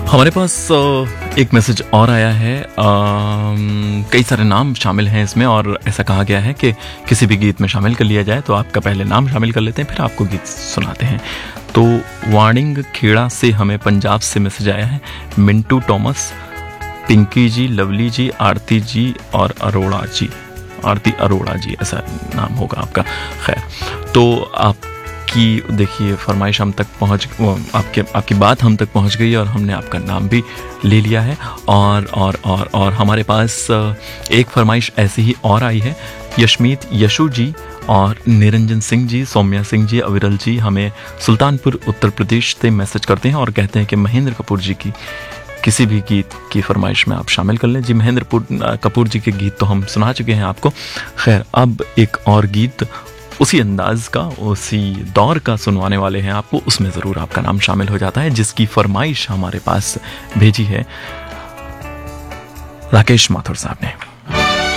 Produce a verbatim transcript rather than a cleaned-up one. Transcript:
हमारे पास अ, एक मैसेज और आया है। अम, कई सारे नाम शामिल हैं इसमें और ऐसा कहा गया है कि किसी भी गीत में शामिल कर लिया जाए तो आपका पहले नाम शामिल कर लेते हैं, फिर आपको गीत सुनाते हैं। तो वाणिंग खेड़ा से हमें पंजाब से मैसेज आया है। मिंटू टॉमस, पिंकी जी, लवली जी, आरती जी और अरोड़ा जी, आरती अरोड़ा जी ऐसा नाम होगा आपका। खैर, तो आप की देखिए फरमाइश हम तक पहुंच, आपके आपकी बात हम तक पहुंच गई और हमने आपका नाम भी ले लिया है। और और और और हमारे पास एक फरमाइश ऐसी ही और आई है। यशमीत यशु जी और निरंजन सिंह जी, सौम्या सिंह जी, अविरल जी हमें सुल्तानपुर उत्तर प्रदेश से मैसेज करते हैं और कहते हैं कि महेंद्र कपूर जी की किसी भी गीत की फरमाइश में आप शामिल कर लें। जी, महेंद्र कपूर जी के गीत तो हम सुना चुके हैं आपको। खैर, अब एक और गीत उसी अंदाज का, उसी दौर का सुनवाने वाले हैं आपको। उसमें ज़रूर आपका नाम शामिल हो जाता है, जिसकी फरमाइश हमारे पास भेजी है राकेश माथुर साहब ने।